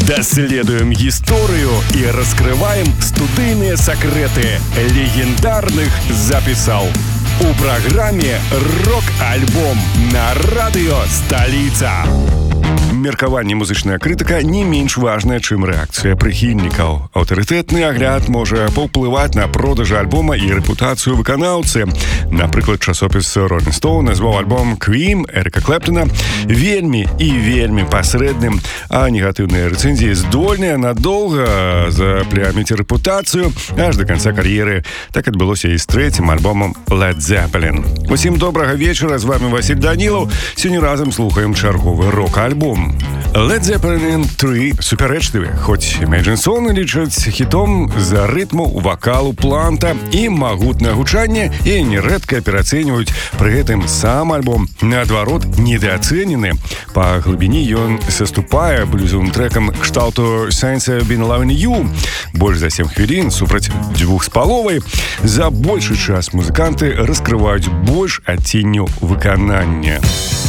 Даследуем гісторыю і раскрываем студыйныя сакрэты легендарных запісаў. У праграме «Рок-альбом» на радыё «Сталіца». Меркаванне музычная крытыка не менш важная, чым рэакцыя прыхільнікаў. Аўтарытэтны агляд можа паўплываць на продажы альбома і рэпутацыю выканаўцы. Напрыклад, часопіс Rolling Stone назваў альбом «Cream» Эріка Клэптона вельмі і вельмі пасрэдным, а негатыўныя рэцэнзіі здольныя надоўга запляміць рэпутацыю аж да канца кар'еры. Так адбылося і з трэцім альбомам Led Zeppelin. Усім добрага вечара, з вами Васіль Данілаў. Сёння разам слухаем чарговы рок-альбом. Led Zeppelin 3 супярэчлівы, хоць Imagine Song лічаць хітом з-за рытму, вакалу, планта і магутнае гучанне, і нерэдка пераацэньваюць пры гэтым сам альбом. Наадварот, недаацэнены. Па глыбіні ён саступае блюзовым трэкам кшталту Since I've Been Loving You. Больш за 7 хвілін супраць 2,5. За большы час музыканты раскрываюць больш адценняў выканання.